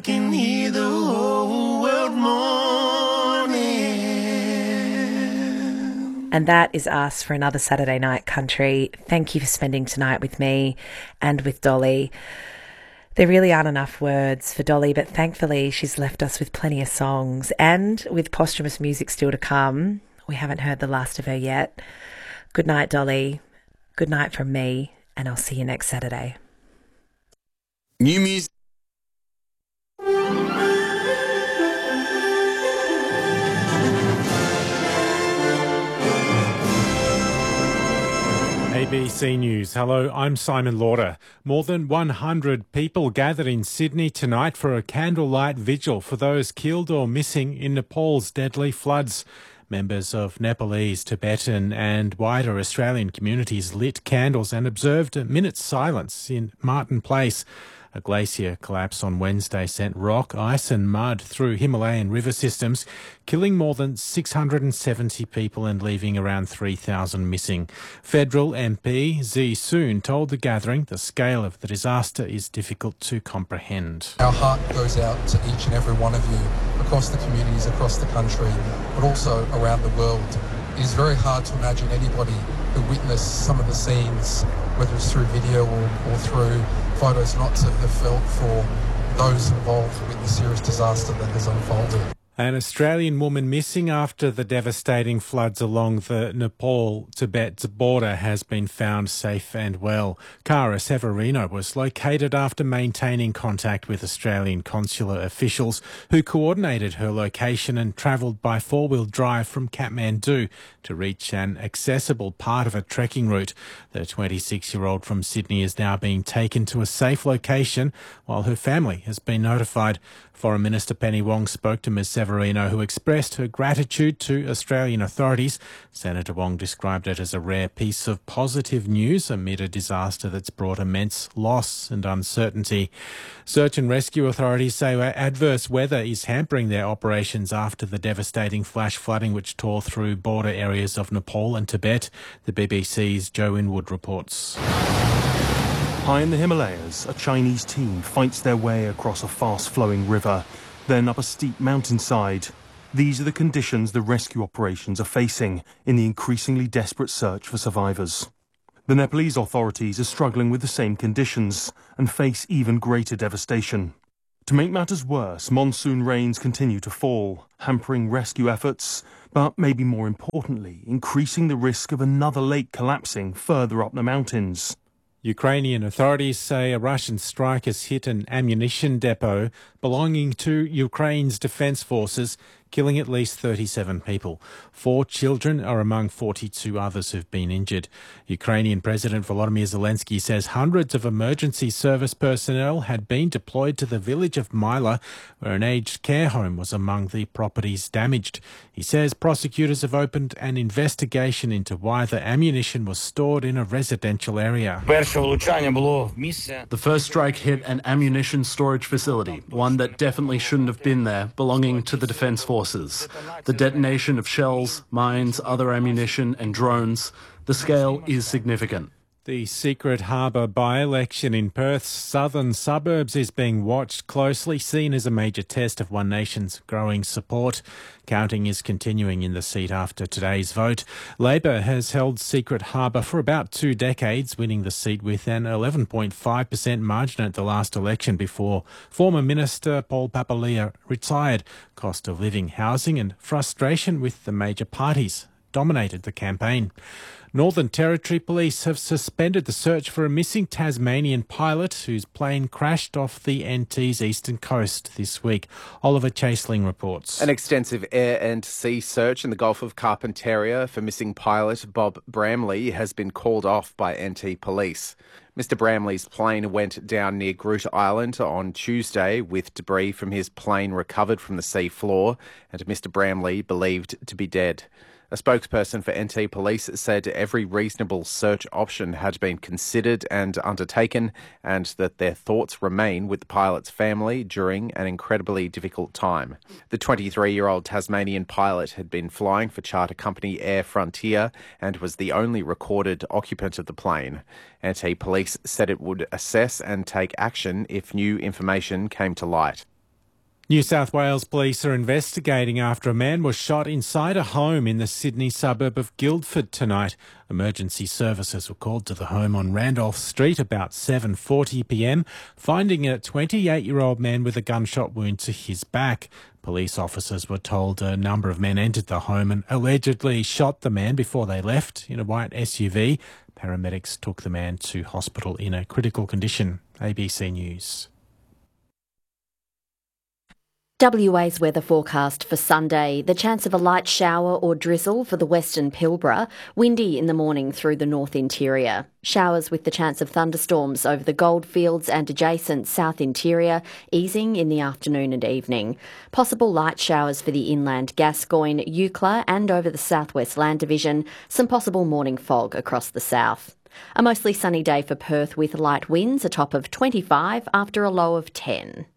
can hear the whole world mourning. And that is us for another Saturday Night Country. Thank you for spending tonight with me and with Dolly. There really aren't enough words for Dolly, but thankfully she's left us with plenty of songs and with posthumous music still to come. We haven't heard the last of her yet. Good night, Dolly. Good night from me, and I'll see you next Saturday. New music. ABC News. Hello, I'm Simon Lauder. More than 100 people gathered in Sydney tonight for a candlelight vigil for those killed or missing in Nepal's deadly floods. Members of Nepalese, Tibetan and wider Australian communities lit candles and observed a minute's silence in Martin Place. A glacier collapse on Wednesday sent rock, ice and mud through Himalayan river systems, killing more than 670 people and leaving around 3,000 missing. Federal MP Zee Soon told the gathering the scale of the disaster is difficult to comprehend. Our heart goes out to each and every one of you across the communities, across the country, but also around the world. It is very hard to imagine anybody who witnessed some of the scenes, whether it's through video or through photos, not to have felt for those involved with the serious disaster that has unfolded. An Australian woman missing after the devastating floods along the Nepal-Tibet border has been found safe and well. Cara Severino was located after maintaining contact with Australian consular officials who coordinated her location and travelled by four-wheel drive from Kathmandu to reach an accessible part of a trekking route. The 26-year-old from Sydney is now being taken to a safe location while her family has been notified. Foreign Minister Penny Wong spoke to Ms Severino, who expressed her gratitude to Australian authorities. Senator Wong described it as a rare piece of positive news amid a disaster that's brought immense loss and uncertainty. Search and rescue authorities say adverse weather is hampering their operations after the devastating flash flooding which tore through border areas of Nepal and Tibet. The BBC's Joe Inwood reports. High in the Himalayas, a Chinese team fights their way across a fast-flowing river, then up a steep mountainside. These are the conditions the rescue operations are facing in the increasingly desperate search for survivors. The Nepalese authorities are struggling with the same conditions and face even greater devastation. To make matters worse, monsoon rains continue to fall, hampering rescue efforts, but maybe more importantly, increasing the risk of another lake collapsing further up the mountains. Ukrainian authorities say a Russian strike has hit an ammunition depot belonging to Ukraine's defence forces, killing at least 37 people. 4 children are among 42 others who've been injured. Ukrainian President Volodymyr Zelensky says hundreds of emergency service personnel had been deployed to the village of Myla, where an aged care home was among the properties damaged. He says prosecutors have opened an investigation into why the ammunition was stored in a residential area. The first strike hit an ammunition storage facility, one that definitely shouldn't have been there, belonging to the Defence Forces. The detonation of shells, mines, other ammunition and drones, the scale is significant. The Secret Harbour by-election in Perth's southern suburbs is being watched closely, seen as a major test of One Nation's growing support. Counting is continuing in the seat after today's vote. Labor has held Secret Harbour for about 2 decades, winning the seat with an 11.5% margin at the last election before former Minister Paul Papalia retired. Cost of living, housing and frustration with the major parties dominated the campaign. Northern Territory Police have suspended the search for a missing Tasmanian pilot whose plane crashed off the NT's eastern coast this week. Oliver Chaseling reports. An extensive air and sea search in the Gulf of Carpentaria for missing pilot Bob Bramley has been called off by NT Police. Mr Bramley's plane went down near Groot Island on Tuesday with debris from his plane recovered from the sea floor and Mr Bramley believed to be dead. A spokesperson for NT Police said every reasonable search option had been considered and undertaken and that their thoughts remain with the pilot's family during an incredibly difficult time. The 23-year-old Tasmanian pilot had been flying for charter company Air Frontier and was the only recorded occupant of the plane. NT Police said it would assess and take action if new information came to light. New South Wales police are investigating after a man was shot inside a home in the Sydney suburb of Guildford tonight. Emergency services were called to the home on Randolph Street about 7:40pm, finding a 28-year-old man with a gunshot wound to his back. Police officers were told a number of men entered the home and allegedly shot the man before they left in a white SUV. Paramedics took the man to hospital in a critical condition. ABC News. WA's weather forecast for Sunday. The chance of a light shower or drizzle for the Western Pilbara. Windy in the morning through the north interior. Showers with the chance of thunderstorms over the Goldfields and adjacent south interior, easing in the afternoon and evening. Possible light showers for the inland Gascoyne, Eucla and over the southwest land division. Some possible morning fog across the south. A mostly sunny day for Perth with light winds, a top of 25 after a low of 10.